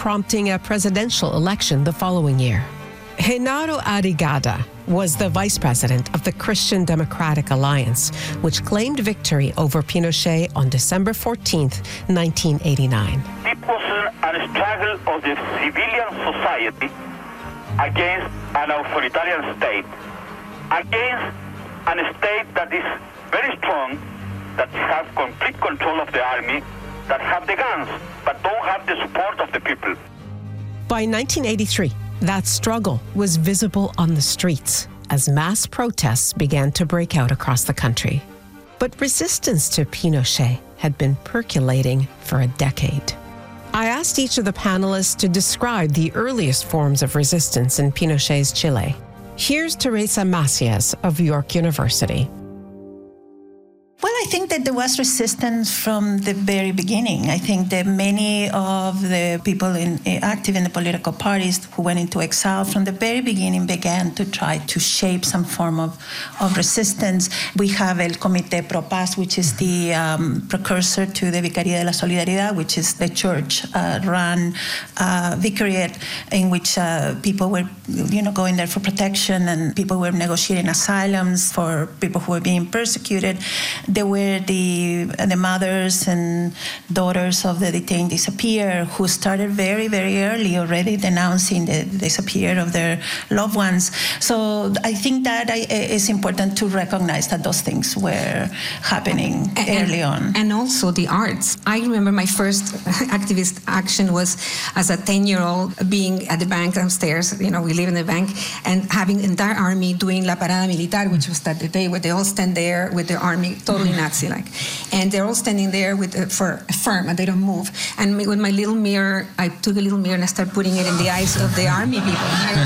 prompting a presidential election the following year. Genaro Arrigada was the vice president of the Christian Democratic Alliance, which claimed victory over Pinochet on December 14th, 1989. It was a struggle of the civilian society against an authoritarian state, against a state that is very strong, that has complete control of the army, that have the guns, but don't have the support of the people. By 1983, that struggle was visible on the streets as mass protests began to break out across the country. But resistance to Pinochet had been percolating for a decade. I asked each of the panelists to describe the earliest forms of resistance in Pinochet's Chile. Here's Teresa Macias of York University. Well, I think that there was resistance from the very beginning. I think that many of the people active in the political parties who went into exile from the very beginning began to try to shape some form of resistance. We have El Comité Pro Paz, which is the precursor to the Vicaría de la Solidaridad, which is the church-run vicariate in which people were, going there for protection, and people were negotiating asylums for people who were being persecuted. There were the mothers and daughters of the detained disappeared who started very, very early already denouncing the disappearance of their loved ones. So I think that it's important to recognize that those things were happening early on. And also the arts. I remember my first activist action was as a 10-year-old being at the bank downstairs. We live in the bank, and having the entire army doing La Parada Militar, which was that the day where they all stand there with their army, totally Nazi-like. And they're all standing there for firm, and they don't move. And with my little mirror, I took a little mirror and I started putting it in the eyes of the army people. And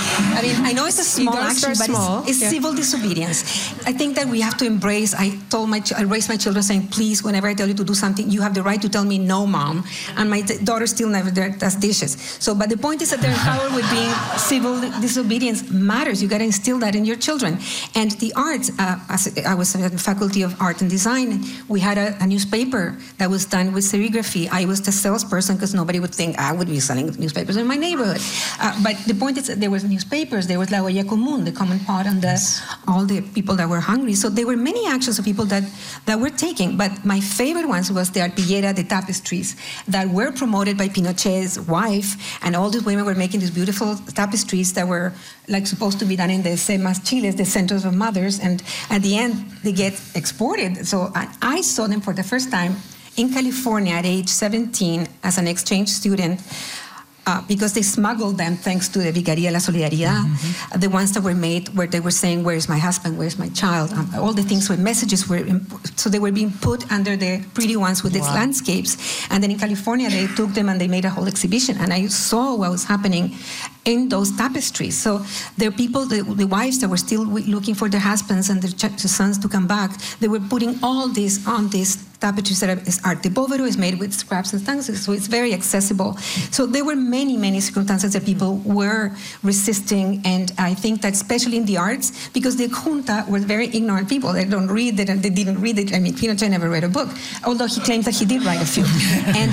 I know it's a small action, but it's civil disobedience. I think that we have to embrace. I raised my children saying, please, whenever I tell you to do something, you have the right to tell me no, Mom. And my daughter still never does dishes. But the point is that they're empowered with being civil disobedience matters. You got to instill that in your children. And the arts, as I was in the Faculty of Art and Design, we had a newspaper that was done with serigraphy. I was the salesperson because nobody would think I would be selling newspapers in my neighborhood. But the point is that there was newspapers, there was La Olla Común, the Common Pot, and all the people that were hungry. So there were many actions of people that were taking. But my favorite ones was the Arpillera, the tapestries, that were promoted by Pinochet's wife, and all these women were making these beautiful tapestries that were supposed to be done in the CEMAS Chiles, the Centers of Mothers, and at the end they get exported. So I saw them for the first time in California at age 17 as an exchange student, because they smuggled them thanks to the Vicaría de la Solidaridad, the ones that were made where they were saying, where's my husband, where's my child, all the things where messages were, so they were being put under the pretty ones with these landscapes. And then in California, they took them and they made a whole exhibition. And I saw what was happening in those tapestries. So there are people, the wives that were still looking for their husbands and their sons to come back, they were putting all this on these tapestries that is art de povero, is made with scraps and stanzas, so it's very accessible. So there were many, many circumstances that people were resisting, and I think that especially in the arts, because the junta were very ignorant people. They don't read it, and they didn't read it. I mean, Pinochet never read a book, although he claims that he did write a few. and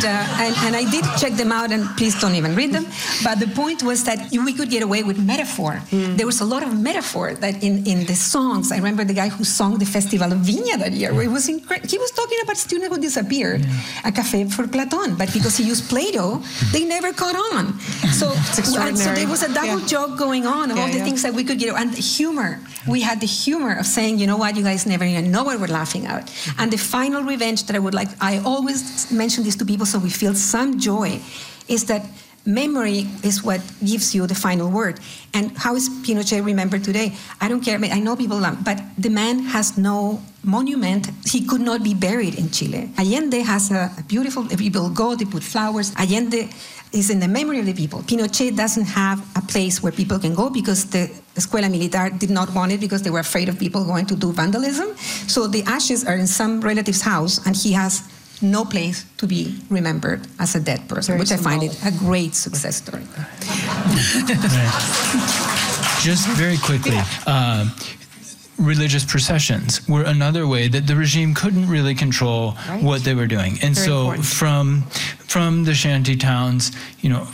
I did check them out, and please don't even read them. But the point was that we could get away with metaphor. There was a lot of metaphor that in the songs. I remember the guy who sang the Festival of Viña that year, where it was incredible. He was talking about student who disappeared, a café for Platon, but because he used Plato, they never caught on. So there was a double joke going on of all the things that we could get, and the humor. We had the humor of saying, you know what, you guys never even know what we're laughing at. And the final revenge that I always mention this to people so we feel some joy, is that memory is what gives you the final word. And how is Pinochet remembered today? I don't care. I know people love, but the man has no monument. He could not be buried in Chile. Allende has a beautiful, people go, they put flowers. Allende is in the memory of the people. Pinochet doesn't have a place where people can go because the Escuela Militar did not want it because they were afraid of people going to do vandalism. So the ashes are in some relative's house, and he has no place to be remembered as a dead person, which I find it a great success story. Just very quickly, religious processions were another way that the regime couldn't really control what they were doing. And very so important. From the shanty towns,